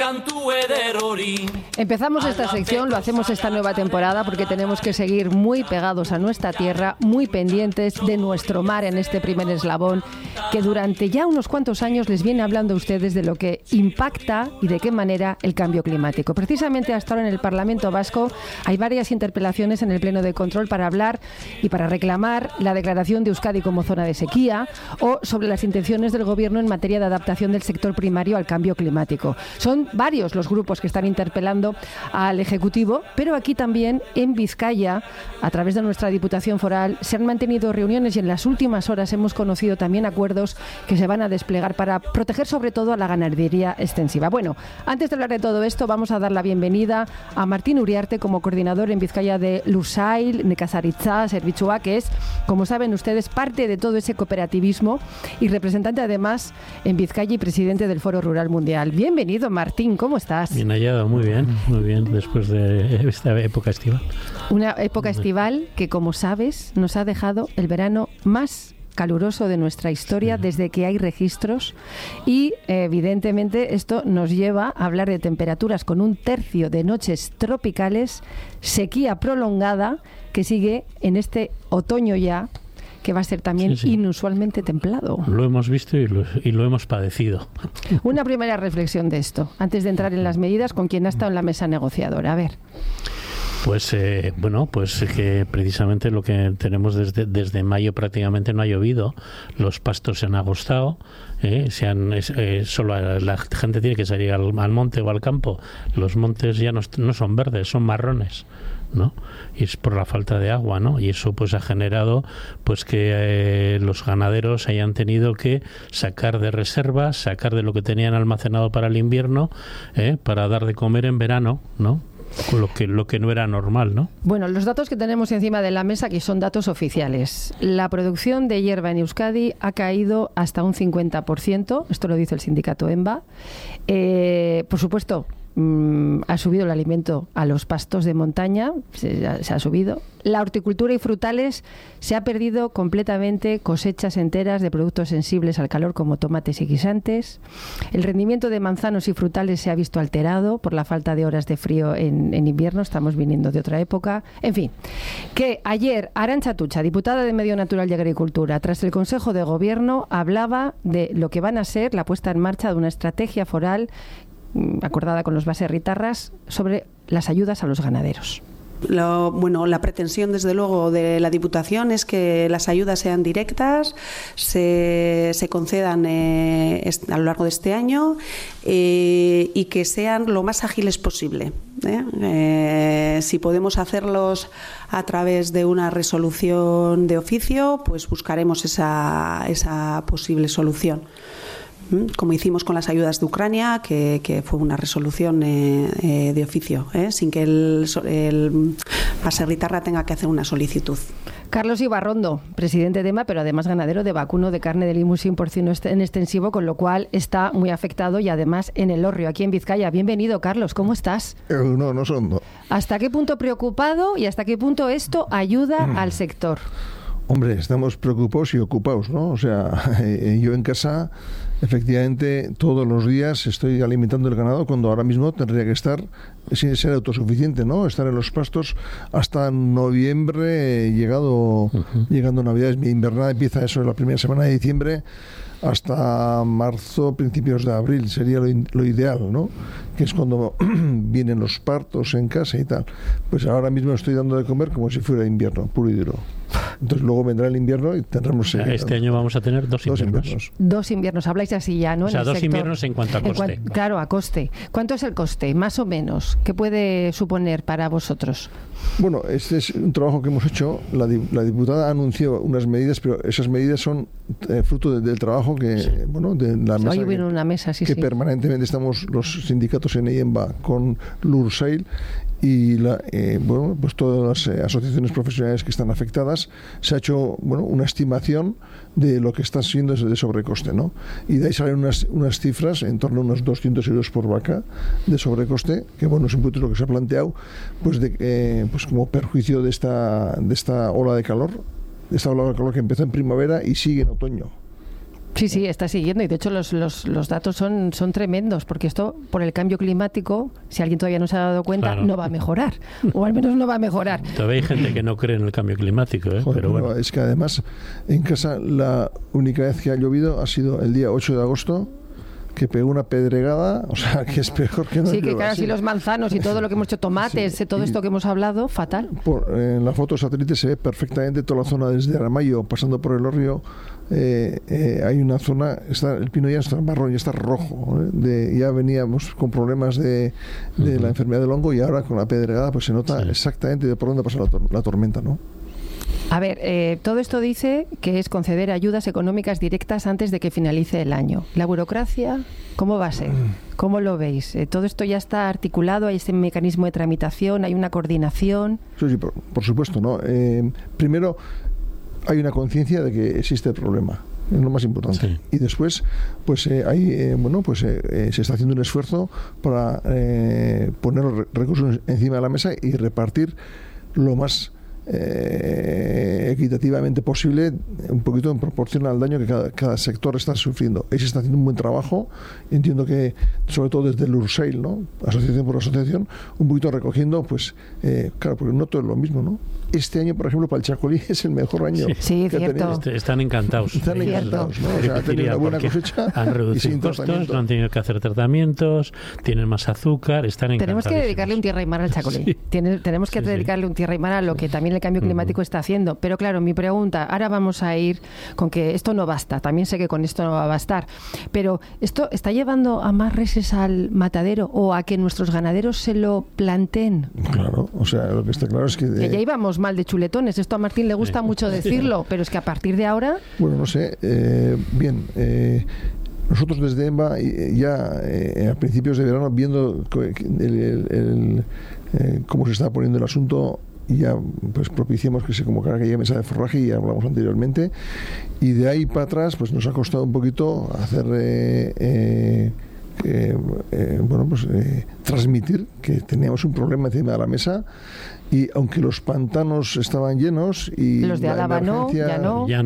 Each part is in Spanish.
Empezamos esta sección, lo hacemos esta nueva temporada porque tenemos que seguir muy pegados a nuestra tierra, muy pendientes de nuestro mar en este primer eslabón, que durante ya unos cuantos años les viene hablando a ustedes de lo que impacta y de qué manera el cambio climático. Precisamente hasta ahora en el Parlamento Vasco hay varias interpelaciones en el Pleno de Control para hablar y para reclamar la declaración de Euskadi como zona de sequía o sobre las intenciones del Gobierno en materia de adaptación del sector primario al cambio climático. Son varios los grupos que están interpelando al Ejecutivo, pero aquí también en Vizcaya, a través de nuestra Diputación Foral, se han mantenido reuniones y en las últimas horas hemos conocido también acuerdos que se van a desplegar para proteger sobre todo a la ganadería extensiva. Bueno, antes de hablar de todo esto, vamos a dar la bienvenida a Martín Uriarte como coordinador en Vizcaya de Lursail, Nekazaritza, Zerbitzua, que es, como saben ustedes, parte de todo ese cooperativismo y representante además en Vizcaya y presidente del Foro Rural Mundial. Bienvenido, Martín, ¿cómo estás? Bien hallado, muy bien, después de esta época estival. Una época estival que, como sabes, nos ha dejado el verano más caluroso de nuestra historia desde que hay registros y evidentemente esto nos lleva a hablar de temperaturas con un tercio de noches tropicales, sequía prolongada que sigue en este otoño ya, que va a ser también inusualmente templado. Lo hemos visto y lo hemos padecido. Una primera reflexión de esto, antes de entrar en las medidas, con quien ha estado en la mesa negociadora. A ver. Pues que precisamente lo que tenemos desde mayo prácticamente no ha llovido, los pastos se han agostado, solo la gente tiene que salir al monte o al campo, los montes ya no son verdes, son marrones, ¿no? Y es por la falta de agua, ¿no? Y eso pues ha generado pues que los ganaderos hayan tenido que sacar de reservas, sacar de lo que tenían almacenado para el invierno, para dar de comer en verano, ¿no? Lo que no era normal, ¿no? Bueno, los datos que tenemos encima de la mesa, que son datos oficiales. La producción de hierba en Euskadi ha caído hasta un 50%, esto lo dice el sindicato EMBA. Por supuesto, ha subido el alimento a los pastos de montaña, se ha subido. La horticultura y frutales se ha perdido completamente cosechas enteras de productos sensibles al calor como tomates y guisantes. El rendimiento de manzanos y frutales se ha visto alterado por la falta de horas de frío en invierno, estamos viniendo de otra época. En fin, que ayer Arantxa Atutxa, diputada de Medio Natural y Agricultura, tras el Consejo de Gobierno, hablaba de lo que van a ser la puesta en marcha de una estrategia foral acordada con los baserritarras sobre las ayudas a los ganaderos. La pretensión, desde luego, de la Diputación es que las ayudas sean directas, se concedan a lo largo de este año y que sean lo más ágiles posible. Si podemos hacerlos a través de una resolución de oficio, pues buscaremos esa posible solución. Como hicimos con las ayudas de Ucrania, que fue una resolución de oficio, sin que el baserritarra tenga que hacer una solicitud. Carlos Ibarrondo, presidente de EMA, pero además ganadero de vacuno de carne de limusín porcino en extensivo, con lo cual está muy afectado y además en Elorrio, aquí en Vizcaya. Bienvenido, Carlos, ¿cómo estás? No son. ¿Hasta qué punto preocupado y hasta qué punto esto ayuda al sector? Hombre, estamos preocupados y ocupados, ¿no? O sea, yo en casa, efectivamente, todos los días estoy alimentando el ganado cuando ahora mismo tendría que estar sin ser autosuficiente, ¿no? Estar en los pastos hasta noviembre, llegando Navidades. Mi invernada empieza eso en la primera semana de diciembre hasta marzo, principios de abril, sería lo ideal, ¿no? Que es cuando vienen los partos en casa y tal. Pues ahora mismo estoy dando de comer como si fuera invierno, puro y duro. Entonces luego vendrá el invierno y tendremos... Este año vamos a tener dos inviernos. Dos inviernos, habláis así ya, ¿no? O sea, dos inviernos en cuanto a coste. Claro, a coste. ¿Cuánto es el coste, más o menos? ¿Qué puede suponer para vosotros? Bueno, este es un trabajo que hemos hecho. La diputada anunció unas medidas, pero esas medidas son fruto del trabajo que, de la mesa. Hoy vino una mesa, que permanentemente estamos los sindicatos en EIEMBA con Lursail y pues todas las asociaciones profesionales que están afectadas. Se ha hecho una estimación de lo que está siendo de sobrecoste, ¿no? Y de ahí salen unas cifras en torno a unos 200 euros por vaca de sobrecoste, que es un poquito lo que se ha planteado, pues como perjuicio de esta ola de calor, que empezó en primavera y sigue en otoño. Sí, está siguiendo y de hecho los datos son tremendos, porque esto, por el cambio climático, si alguien todavía no se ha dado cuenta, claro, no va a mejorar, o al menos no va a mejorar. Todavía hay gente que no cree en el cambio climático, ¿eh? Joder, pero bueno. Es que además en casa la única vez que ha llovido ha sido el día 8 de agosto, que pegó una pedregada, o sea, que es peor que no. Sí, que casi los manzanos y todo lo que hemos hecho, tomates, sí, todo esto que hemos hablado, fatal. En la foto satélite se ve perfectamente toda la zona desde Aramayo, pasando por el Orrio. Hay una zona, el pino ya está marrón, ya está rojo, ya veníamos con problemas de la enfermedad del hongo, y ahora con la pedregada pues se nota exactamente de por dónde pasa la tormenta, ¿no? A ver, todo esto dice que es conceder ayudas económicas directas antes de que finalice el año. ¿La burocracia cómo va a ser? ¿Cómo lo veis? ¿Todo esto ya está articulado? ¿Hay ese mecanismo de tramitación? ¿Hay una coordinación? Sí, por supuesto, ¿no? Primero, hay una conciencia de que existe el problema. Es lo más importante. Sí. Y después, pues se está haciendo un esfuerzo para poner los recursos encima de la mesa y repartir lo más equitativamente posible, un poquito en proporción al daño que cada sector está sufriendo. Ahí se está haciendo un buen trabajo. Entiendo que, sobre todo desde el URSAIL, ¿no? Asociación por asociación, un poquito recogiendo, pues, claro, porque no todo es lo mismo, ¿no? Este año, por ejemplo, para el Chacolí es el mejor año. Sí, cierto. Están encantados. Están encantados, ¿no? O sea, han tenido una buena cosecha. Han reducido costos, no han tenido que hacer tratamientos, tienen más azúcar, están encantados. Tenemos que dedicarle un tierra y mar al Chacolí. Sí. Tenemos que dedicarle un tierra y mar a lo que también el cambio climático está haciendo. Pero claro, mi pregunta, ahora vamos a ir con que esto no basta. También sé que con esto no va a bastar. Pero ¿esto está llevando a más reses al matadero o a que nuestros ganaderos se lo planteen? Claro, o sea, lo que está claro es que ya íbamos mal de chuletones. Esto a Martín le gusta mucho decirlo, pero es que a partir de ahora... Bueno, no sé. Nosotros desde EMBA ya a principios de verano, viendo cómo se está poniendo el asunto, ya pues propiciamos que se convocara aquella mesa de forraje, y ya hablamos anteriormente, y de ahí para atrás pues nos ha costado un poquito hacer transmitir que teníamos un problema encima de la mesa, y aunque los pantanos estaban llenos y los de Álava ya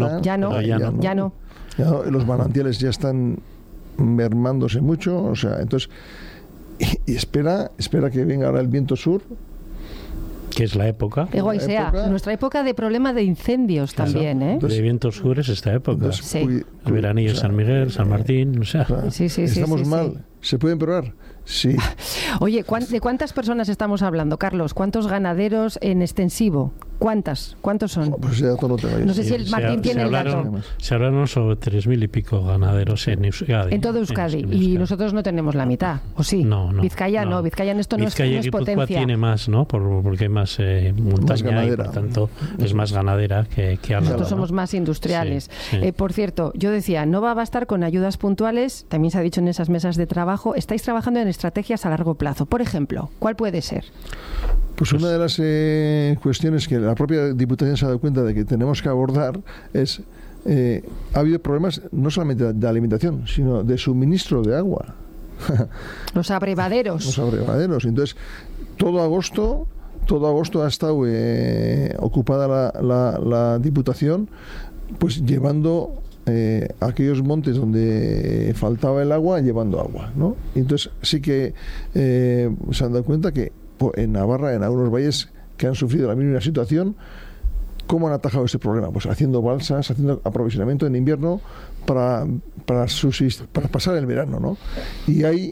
no, los manantiales ya están mermándose mucho, o sea, entonces y espera que venga ahora el viento sur, que es la época. Nuestra época de problema de incendios, claro, también, ¿eh? De vientos sur es esta época. Entonces, sí. El veranillo, San Miguel, San Martín, o sea. Sí, estamos mal. Sí. ¿Se puede empeorar? Sí. Oye, ¿de cuántas personas estamos hablando, Carlos? ¿Cuántos ganaderos en extensivo? ¿Cuántos son? Pues ese dato no tengo. No sé si el Martín tiene el dato. Se hablaron sobre 3.000 y pico ganaderos en Euskadi. En todo Euskadi. Y nosotros no tenemos la mitad, ¿o sí? No. Vizcaya no. Vizcaya en esto Vizcaya no es potencia. Guipúzcoa tiene más, ¿no? Porque hay más montaña más, y por tanto es más ganadera que Álava. Nosotros somos más industriales. Sí. Por cierto, yo decía, no va a bastar con ayudas puntuales. También se ha dicho en esas mesas de trabajo. Estáis trabajando en estrategias a largo plazo. Por ejemplo, ¿cuál puede ser? Pues una de las cuestiones que la propia Diputación se ha dado cuenta de que tenemos que abordar es ha habido problemas no solamente de alimentación, sino de suministro de agua. Los abrevaderos. Entonces, todo agosto ha estado ocupada la Diputación, pues llevando aquellos montes donde faltaba el agua, llevando agua, ¿no? Entonces sí que se han dado cuenta que en Navarra, en algunos valles que han sufrido la misma situación, ¿cómo han atajado este problema? Pues haciendo balsas, haciendo aprovisionamiento en invierno para pasar el verano, ¿no? Y ahí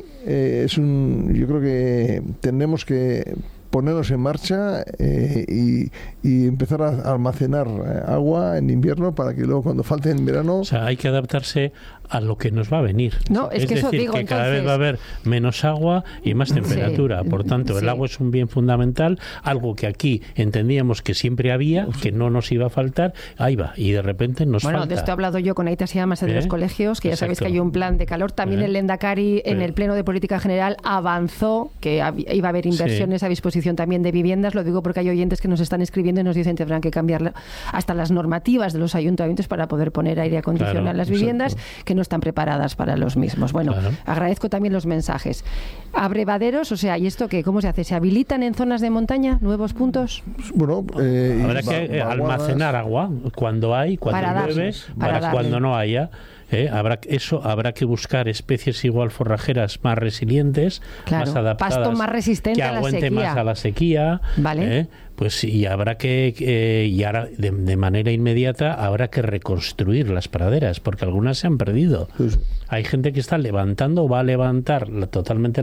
yo creo que tenemos que ponernos en marcha y empezar a almacenar agua en invierno para que luego cuando falte en verano... O sea, hay que adaptarse a lo que nos va a venir. No, es que decir, eso digo, que cada vez va a haber menos agua y más temperatura. Por tanto, el agua es un bien fundamental, algo que aquí entendíamos que siempre había, que no nos iba a faltar, ahí va, y de repente nos falta. Bueno, de esto he hablado yo con Aita Siamas de los colegios, que ya sabéis que hay un plan de calor. También el Lehendakari en el Pleno de Política General avanzó que iba a haber inversiones a disposición también de viviendas. Lo digo porque hay oyentes que nos están escribiendo y nos dicen que tendrán que cambiar hasta las normativas de los ayuntamientos para poder poner aire acondicionado en las viviendas, que no están preparadas para los mismos. Bueno, agradezco también los mensajes. Abrevaderos, o sea, ¿y esto qué? ¿Cómo se hace? ¿Se habilitan en zonas de montaña nuevos puntos? Bueno, habrá que almacenar agua cuando hay, cuando llueve, para cuando no haya. Habrá que buscar especies igual forrajeras más resilientes, más adaptadas, pasto más resistente que a la aguante sequía. más a la sequía. Vale. Pues y habrá y ahora de manera inmediata habrá que reconstruir las praderas, porque algunas se han perdido. Sí. Hay gente que está levantando o va a levantar totalmente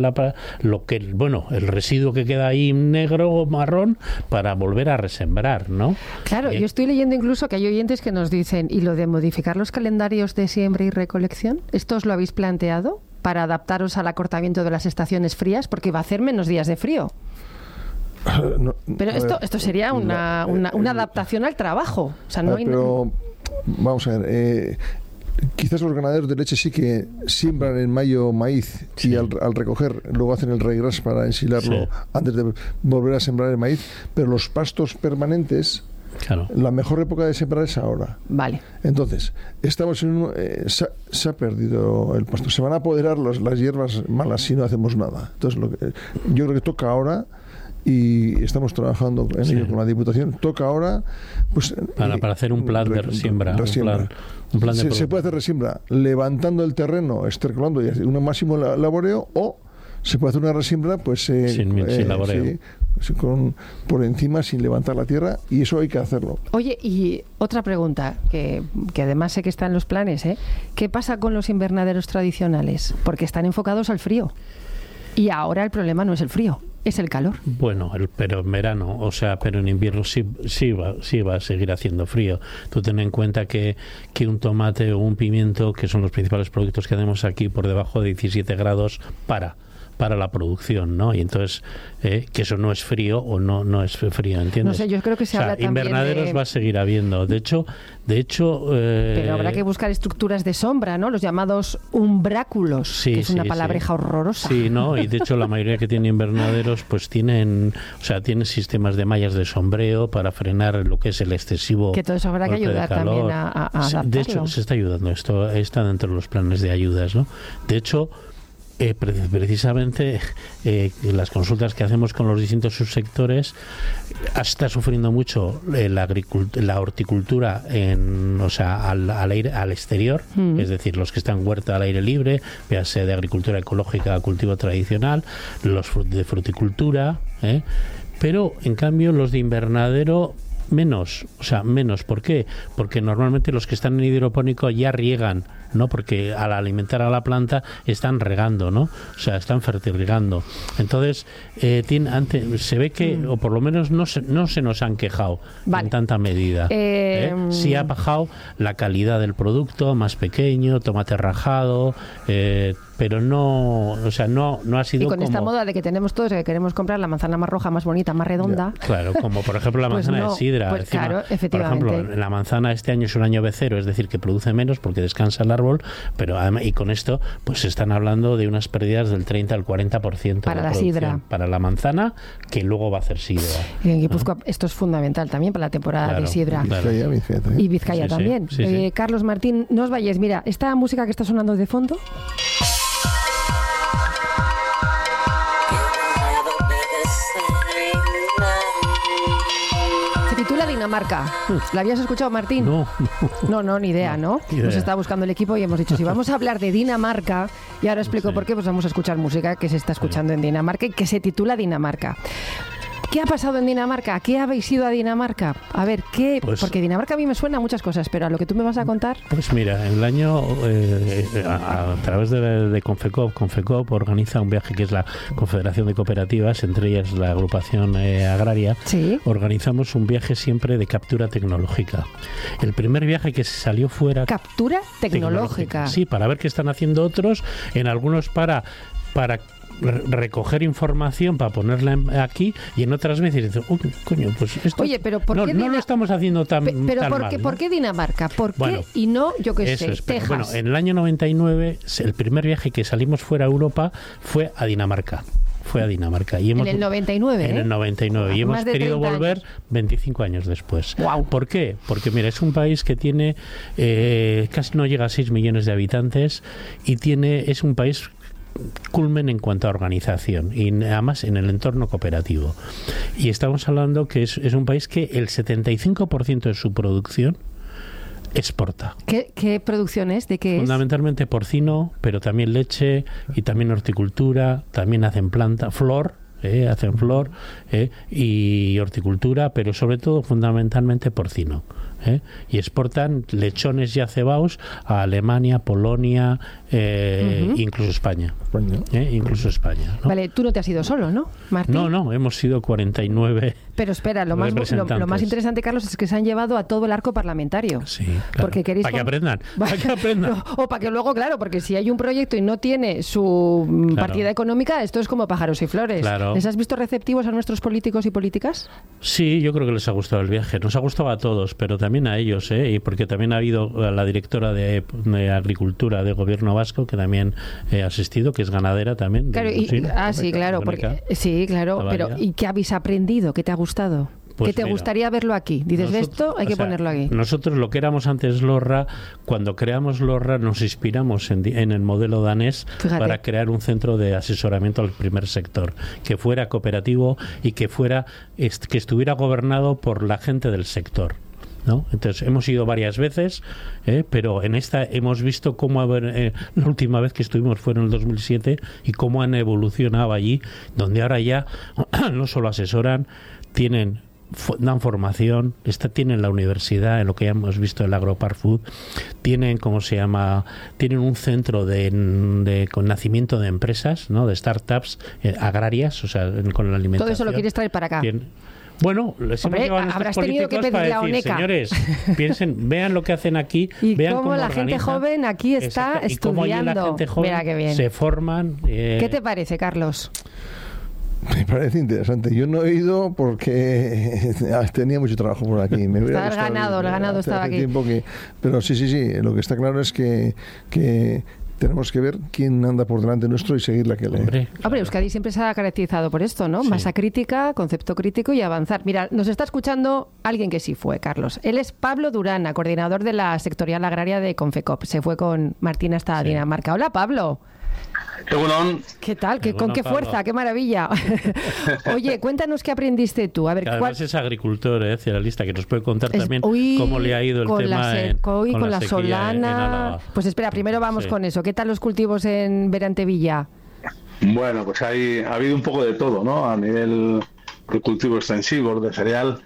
el residuo que queda ahí negro o marrón para volver a resembrar, ¿no? Claro, yo estoy leyendo incluso que hay oyentes que nos dicen, ¿y lo de modificar los calendarios de siembra y recolección? ¿Esto os lo habéis planteado para adaptaros al acortamiento de las estaciones frías? Porque va a hacer menos días de frío. No, pero esto sería una adaptación al trabajo. O sea, pero vamos a ver, quizás los ganaderos de leche sí que siembran en mayo maíz y al recoger luego hacen el regras para ensilarlo antes de volver a sembrar el maíz, pero los pastos permanentes, la mejor época de sembrar es ahora. Vale. Entonces, estamos en se ha perdido el pasto. Se van a apoderar las hierbas malas si no hacemos nada. Entonces, yo creo que toca ahora, y estamos trabajando en ello con la Diputación, toca ahora pues para hacer un plan de resiembra. Un plan de se puede hacer resiembra levantando el terreno, estercolando y hacer un máximo laboreo, o se puede hacer una resiembra pues sin laboreo. Por encima, sin levantar la tierra, y eso hay que hacerlo. Oye, y otra pregunta que además sé que está en los planes, ¿qué pasa con los invernaderos tradicionales? Porque están enfocados al frío y ahora el problema no es el frío, es el calor. Bueno, pero en verano, pero en invierno sí va a seguir haciendo frío. Tú ten en cuenta que un tomate o un pimiento, que son los principales productos que hacemos aquí, por debajo de 17 grados para la producción, ¿no? Y entonces que eso no es frío o no es frío, ¿entiendes? No sé, yo creo que se habla también invernaderos va a seguir habiendo. De hecho pero habrá que buscar estructuras de sombra, ¿no? Los llamados umbráculos, que es una palabreja horrorosa. Sí, ¿no? Y de hecho la mayoría que tiene invernaderos pues tienen sistemas de mallas de sombreo para frenar lo que es el excesivo. Que todo eso habrá que ayudar también a adaptarlo. De hecho, se está ayudando. Esto está dentro de los planes de ayudas, ¿no? De hecho, precisamente las consultas que hacemos con los distintos subsectores, está sufriendo mucho la horticultura al exterior, es decir, los que están huerta al aire libre, véase de agricultura ecológica a cultivo tradicional, los de fruticultura, pero en cambio los de invernadero menos. ¿Por qué? Porque normalmente los que están en hidropónico ya riegan, ¿no? Porque al alimentar a la planta están regando, ¿no? Están fertirrigando. Entonces, se ve que, o por lo menos no se nos han quejado en tanta medida. Sí ha bajado la calidad del producto, más pequeño, tomate rajado, pero no ha sido. Y con esta moda de que tenemos todos, que queremos comprar la manzana más roja, más bonita, más redonda. Claro, como por ejemplo la manzana de sidra. Pues claro, efectivamente. Por ejemplo, la manzana este año es un año becero, es decir, que produce menos porque descansa el árbol, pero además, y con esto pues se están hablando de unas pérdidas del 30 al 40% para la sidra, para la manzana, que luego va a hacer sidra. Y en Guipúzcoa esto es fundamental también para la temporada de sidra. Claro. Y Vizcaya también. Sí. Carlos Martín, no os vayáis. Mira, esta música que está sonando de fondo se titula Dinamarca. ¿La habías escuchado, Martín? No, ni idea, ¿no? Nos está buscando el equipo y hemos dicho, si vamos a hablar de Dinamarca, y ahora explico por qué, pues vamos a escuchar música que se está escuchando en Dinamarca y que se titula Dinamarca. ¿Qué ha pasado en Dinamarca? ¿Qué habéis ido a Dinamarca? A ver, ¿qué? Porque Dinamarca a mí me suena a muchas cosas, pero a lo que tú me vas a contar... Pues mira, en el año, a través de Confecop organiza un viaje que es la Confederación de Cooperativas, entre ellas la agrupación agraria. ¿Sí? Organizamos un viaje siempre de captura tecnológica. El primer viaje que se salió fuera... ¿Captura tecnológica? Sí, para ver qué están haciendo otros, en algunos para recoger información para ponerla aquí, y en otras veces dicen, coño, pues esto. Oye, pero ¿por qué no lo estamos haciendo tan pero mal, ¿por qué Dinamarca? ¿Por qué y no, yo qué sé, Texas? Bueno, en el año 99, el primer viaje que salimos fuera a Europa fue a Dinamarca. Y en el 99, En el 99. Y hemos querido volver 25 años después. Wow. ¿Por qué? Porque, mira, es un país que tiene casi no llega a 6 millones de habitantes y es un país culmen en cuanto a organización y además en el entorno cooperativo. Y estamos hablando que es un país que el 75% de su producción exporta. ¿Qué producción es? ¿De qué es? Fundamentalmente porcino, pero también leche y también horticultura, también hacen flor y horticultura, pero sobre todo fundamentalmente porcino. Y exportan lechones ya cebaos a Alemania, Polonia, incluso España. Incluso España, ¿no? Vale, tú no te has ido solo, ¿no, Martín? No, hemos sido 49. Pero espera, lo más interesante, Carlos, es que se han llevado a todo el arco parlamentario. Sí, claro. Porque queréis para que aprendan. No, o para que luego, claro, porque si hay un proyecto y no tiene su partida económica, esto es como pájaros y flores. Claro. ¿Les has visto receptivos a nuestros políticos y políticas? Sí, yo creo que les ha gustado el viaje. Nos ha gustado a todos, pero también a ellos, y porque también ha habido la directora de Agricultura del Gobierno vasco, que también ha asistido, que es ganadera también. Claro, sí, claro. Sí, claro. Pero ¿y qué habéis aprendido? ¿Qué te ha gustado? Pues ¿Qué te gustaría verlo aquí? Dices, esto hay que ponerlo aquí. Nosotros lo que éramos antes LORRA, cuando creamos LORRA nos inspiramos en el modelo danés. Fíjate. Para crear un centro de asesoramiento al primer sector, que fuera cooperativo y que estuviera gobernado por la gente del sector, ¿no? Entonces hemos ido varias veces, pero en esta hemos visto cómo la última vez que estuvimos fue en el 2007 y cómo han evolucionado allí, donde ahora ya no solo asesoran, dan formación, tienen la universidad, en lo que ya hemos visto el AgroParFood, tienen tienen un centro con nacimiento de empresas, ¿no? De startups agrarias, o sea, con la alimentación. Todo eso lo quieres traer para acá. Bueno, les hemos llevado a nuestros políticos para decir, señores, vean lo que hacen aquí, y vean cómo la gente joven aquí está estudiando. Y cómo allí la gente joven Mira qué bien. Se forman. ¿Qué te parece, Carlos? Me parece interesante. Yo no he ido porque tenía mucho trabajo por aquí. Me hubiera el ganado estaba aquí. Pero sí. Lo que está claro es que tenemos que ver quién anda por delante nuestro y seguir la que lee. Hombre, Euskadi siempre se ha caracterizado por esto, ¿no? Sí. Masa crítica, concepto crítico y avanzar. Mira, nos está escuchando alguien que sí fue, Carlos. Él es Pablo Durana, coordinador de la sectorial agraria de Confecop. Se fue con Martín hasta Dinamarca. Hola, Pablo. ¿Qué tal? ¿Con qué fuerza? ¡Qué maravilla! Oye, cuéntanos qué aprendiste tú. A ver, además es agricultor, cerealista, que nos puede contar también cómo le ha ido el tema con la solana. Pues espera, primero vamos con eso. ¿Qué tal los cultivos en Berantevilla? Bueno, pues ha habido un poco de todo, ¿no? A nivel de cultivo extensivo, de cereal,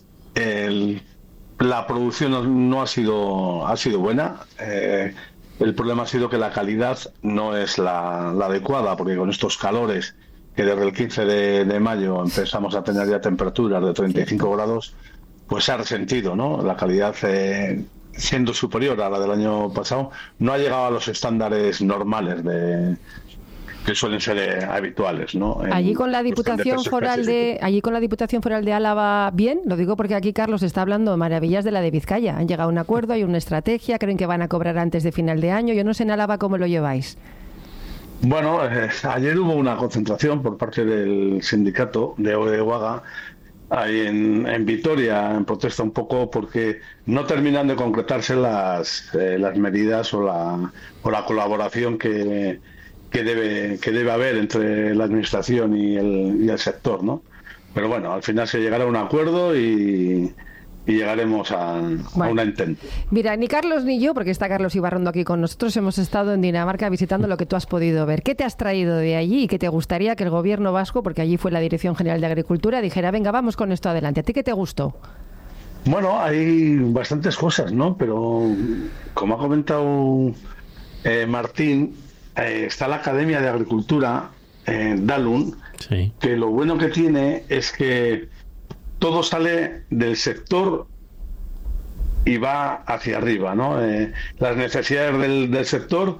la producción no ha sido buena. El problema ha sido que la calidad no es la adecuada, porque con estos calores, que desde el 15 de mayo empezamos a tener ya temperaturas de 35 grados, pues se ha resentido, ¿no? La calidad, siendo superior a la del año pasado, no ha llegado a los estándares normales que suelen ser habituales, ¿no? Allí con la Diputación Foral de Álava, bien, lo digo porque aquí Carlos está hablando maravillas de la de Vizcaya. Han llegado a un acuerdo, hay una estrategia, creen que van a cobrar antes de final de año. Yo no sé en Álava cómo lo lleváis. Bueno, ayer hubo una concentración por parte del sindicato de Oehuaga ahí en Vitoria, en protesta un poco porque no terminan de concretarse las medidas o la colaboración que debe haber entre la administración y el sector, ¿no? Pero bueno, al final se llegará a un acuerdo y llegaremos a un entente. Mira, ni Carlos ni yo, porque está Carlos Ibarrondo aquí con nosotros, hemos estado en Dinamarca visitando lo que tú has podido ver. ¿Qué te has traído de allí y qué te gustaría que el gobierno vasco, porque allí fue la Dirección General de Agricultura, dijera, venga, vamos con esto adelante? ¿A ti qué te gustó? Bueno, hay bastantes cosas, ¿no? Pero como ha comentado Martín, está la Academia de Agricultura, Dalun, sí, que lo bueno que tiene es que todo sale del sector y va hacia arriba, ¿no? Las necesidades del sector